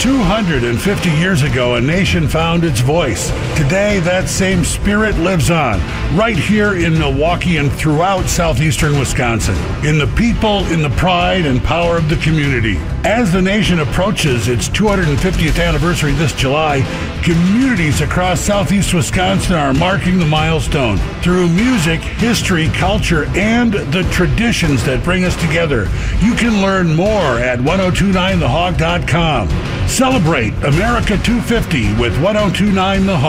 250 years ago, a nation found its voice. Today, that same spirit lives on, right here in Milwaukee and throughout southeastern Wisconsin, in the people, in the pride and power of the community. As the nation approaches its 250th anniversary this July, communities across southeast Wisconsin are marking the milestone through music, history, culture, and the traditions that bring us together. You can learn more at 1029thehog.com. Celebrate America 250 with 1029 The Hog.